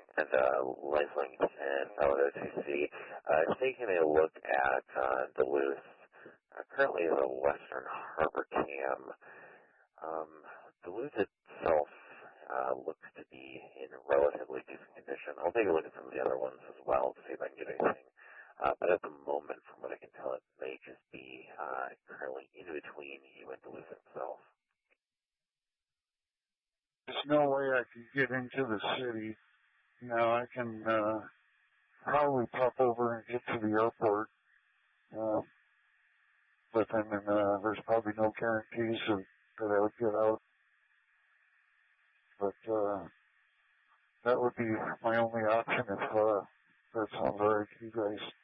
and Lifelink and Palo OTC. Taking a look at Duluth, currently the Western Harbor Cam. Duluth itself looks to be in relatively decent condition. I'll take a look at some of the other ones as well to see if I can get anything. But at the moment, from what I can tell, it may just be currently in between you and Duluth itself. There's no way I could get into the city. I can probably pop over and get to the airport. But then there's probably no guarantees that I would get out. But that would be my only option if that sounds all right to you guys.